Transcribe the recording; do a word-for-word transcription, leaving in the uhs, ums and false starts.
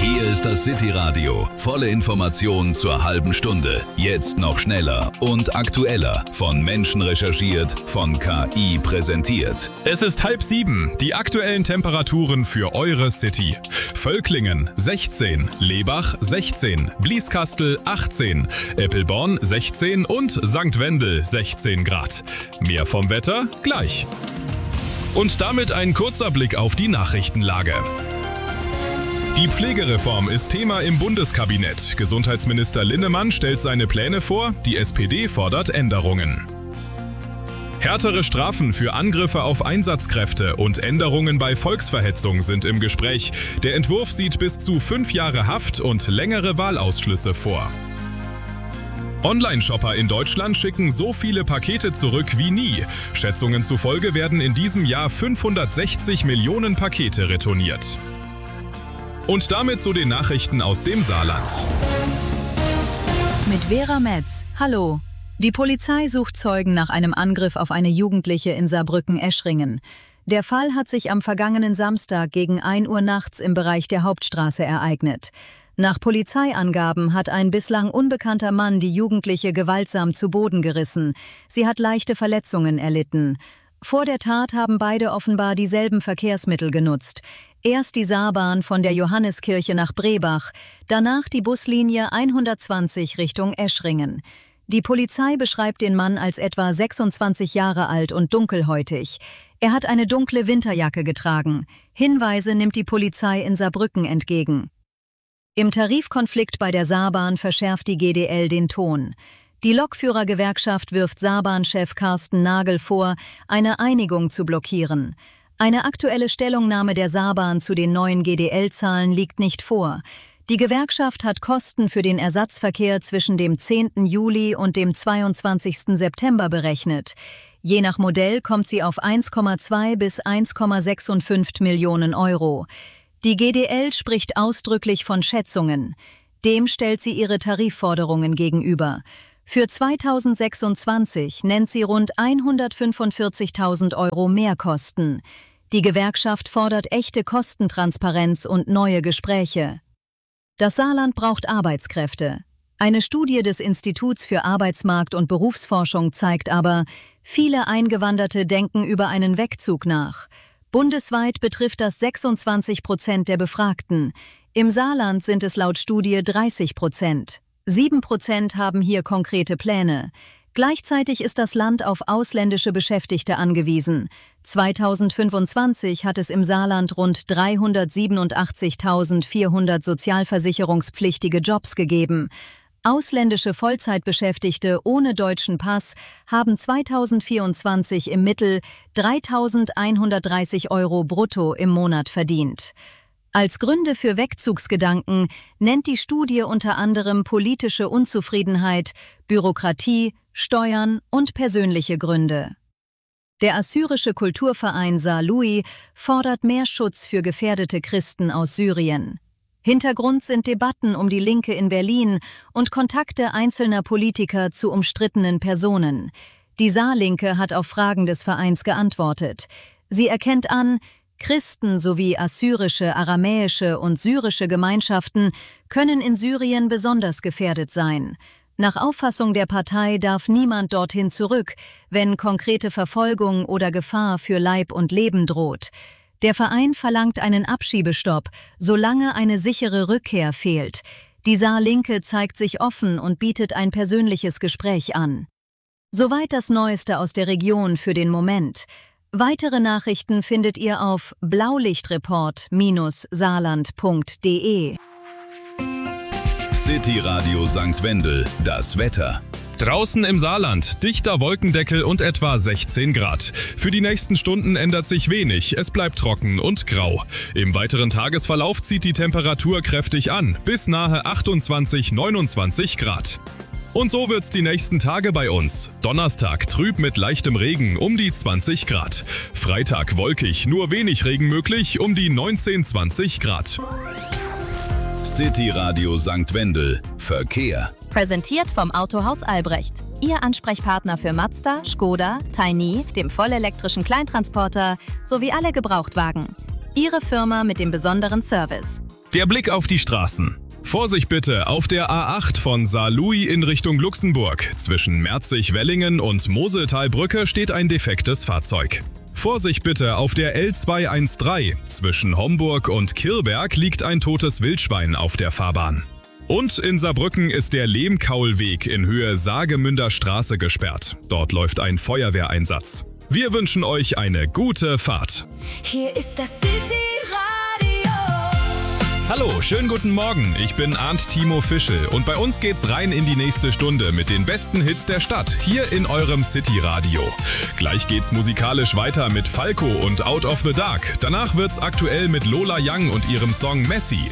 Hier ist das City Radio. Volle Informationen zur halben Stunde. Jetzt noch schneller und aktueller. Von Menschen recherchiert, von K I präsentiert. Es ist halb sieben. Die aktuellen Temperaturen für eure City. Völklingen sechzehn, Lebach sechzehn, Blieskastel achtzehn, Eppelborn sechzehn und Sankt Wendel sechzehn Grad. Mehr vom Wetter gleich. Und damit ein kurzer Blick auf die Nachrichtenlage. Die Pflegereform ist Thema im Bundeskabinett. Gesundheitsminister Linnemann stellt seine Pläne vor, die S P D fordert Änderungen. Härtere Strafen für Angriffe auf Einsatzkräfte und Änderungen bei Volksverhetzung sind im Gespräch. Der Entwurf sieht bis zu fünf Jahre Haft und längere Wahlausschlüsse vor. Online-Shopper in Deutschland schicken so viele Pakete zurück wie nie. Schätzungen zufolge werden in diesem Jahr fünfhundertsechzig Millionen Pakete retourniert. Und damit zu den Nachrichten aus dem Saarland. Mit Vera Metz. Hallo. Die Polizei sucht Zeugen nach einem Angriff auf eine Jugendliche in Saarbrücken-Eschringen. Der Fall hat sich am vergangenen Samstag gegen ein Uhr nachts im Bereich der Hauptstraße ereignet. Nach Polizeiangaben hat ein bislang unbekannter Mann die Jugendliche gewaltsam zu Boden gerissen. Sie hat leichte Verletzungen erlitten. Vor der Tat haben beide offenbar dieselben Verkehrsmittel genutzt. Erst die Saarbahn von der Johanneskirche nach Brebach, danach die Buslinie hundertzwanzig Richtung Eschringen. Die Polizei beschreibt den Mann als etwa sechsundzwanzig Jahre alt und dunkelhäutig. Er hat eine dunkle Winterjacke getragen. Hinweise nimmt die Polizei in Saarbrücken entgegen. Im Tarifkonflikt bei der Saarbahn verschärft die G D L den Ton. Die Lokführergewerkschaft wirft Saarbahn-Chef Carsten Nagel vor, eine Einigung zu blockieren. Eine aktuelle Stellungnahme der Saarbahn zu den neuen G D L-Zahlen liegt nicht vor. Die Gewerkschaft hat Kosten für den Ersatzverkehr zwischen dem zehnten Juli und dem zweiundzwanzigsten September berechnet. Je nach Modell kommt sie auf eins Komma zwei bis eins Komma fünfundsechzig Millionen Euro. Die G D L spricht ausdrücklich von Schätzungen. Dem stellt sie ihre Tarifforderungen gegenüber. Für zweitausendsechsundzwanzig nennt sie rund hundertfünfundvierzigtausend Euro Mehrkosten. Die Gewerkschaft fordert echte Kostentransparenz und neue Gespräche. Das Saarland braucht Arbeitskräfte. Eine Studie des Instituts für Arbeitsmarkt- und Berufsforschung zeigt aber, viele Eingewanderte denken über einen Wegzug nach. Bundesweit betrifft das sechsundzwanzig Prozent der Befragten. Im Saarland sind es laut Studie dreißig Prozent. Sieben Prozent haben hier konkrete Pläne. Gleichzeitig ist das Land auf ausländische Beschäftigte angewiesen. zweitausendfünfundzwanzig hat es im Saarland rund dreihundertsiebenundachtzigtausendvierhundert sozialversicherungspflichtige Jobs gegeben. Ausländische Vollzeitbeschäftigte ohne deutschen Pass haben zweitausendvierundzwanzig im Mittel dreitausendeinhundertdreißig Euro brutto im Monat verdient. Als Gründe für Wegzugsgedanken nennt die Studie unter anderem politische Unzufriedenheit, Bürokratie, Steuern und persönliche Gründe. Der assyrische Kulturverein Saar-Louis fordert mehr Schutz für gefährdete Christen aus Syrien. Hintergrund sind Debatten um die Linke in Berlin und Kontakte einzelner Politiker zu umstrittenen Personen. Die Saarlinke hat auf Fragen des Vereins geantwortet. Sie erkennt an, Christen sowie assyrische, aramäische und syrische Gemeinschaften können in Syrien besonders gefährdet sein. Nach Auffassung der Partei darf niemand dorthin zurück, wenn konkrete Verfolgung oder Gefahr für Leib und Leben droht. Der Verein verlangt einen Abschiebestopp, solange eine sichere Rückkehr fehlt. Die Saarlinke zeigt sich offen und bietet ein persönliches Gespräch an. Soweit das Neueste aus der Region für den Moment. Weitere Nachrichten findet ihr auf blaulichtreport Bindestrich saarland Punkt de. City Radio Sankt Wendel, das Wetter. Draußen im Saarland, dichter Wolkendeckel und etwa sechzehn Grad. Für die nächsten Stunden ändert sich wenig, es bleibt trocken und grau. Im weiteren Tagesverlauf zieht die Temperatur kräftig an, bis nahe achtundzwanzig, neunundzwanzig Grad. Und so wird's die nächsten Tage bei uns. Donnerstag trüb mit leichtem Regen um die zwanzig Grad. Freitag wolkig, nur wenig Regen möglich um die neunzehn, zwanzig Grad. City Radio Sankt Wendel, Verkehr. Präsentiert vom Autohaus Albrecht. Ihr Ansprechpartner für Mazda, Skoda, Tiny, dem vollelektrischen Kleintransporter sowie alle Gebrauchtwagen. Ihre Firma mit dem besonderen Service. Der Blick auf die Straßen. Vorsicht bitte auf der A acht von Saarlouis in Richtung Luxemburg. Zwischen Merzig-Wellingen und Moseltalbrücke steht ein defektes Fahrzeug. Vorsicht bitte auf der L zweihundertzdreizehn. Zwischen Homburg und Kirberg liegt ein totes Wildschwein auf der Fahrbahn. Und in Saarbrücken ist der Lehmkaulweg in Höhe Saargemünder Straße gesperrt. Dort läuft ein Feuerwehreinsatz. Wir wünschen euch eine gute Fahrt. Hier ist das City Radio. Hallo, schönen guten Morgen. Ich bin Arndt Timo Fischel und bei uns geht's rein in die nächste Stunde mit den besten Hits der Stadt, hier in eurem City Radio. Gleich geht's musikalisch weiter mit Falco und Out of the Dark. Danach wird's aktuell mit Lola Young und ihrem Song Messi.